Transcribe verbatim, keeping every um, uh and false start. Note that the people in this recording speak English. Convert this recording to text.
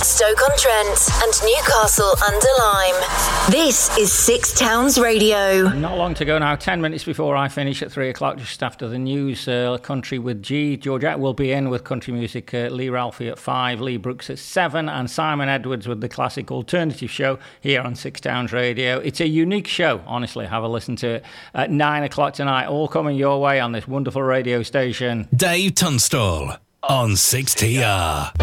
Stoke-on-Trent and Newcastle under Lyme. This is Six Towns Radio. Not long to go now, ten minutes before I finish at three o'clock, just after the news. Uh, country with G. Georgette will be in with country music. Uh, Lee Ralphie at five, Lee Brooks at seven, and Simon Edwards with the classic alternative show here on Six Towns Radio. It's a unique show, honestly. Have a listen to it at nine o'clock tonight, all coming your way on this wonderful radio station. Dave Tunstall on six T R.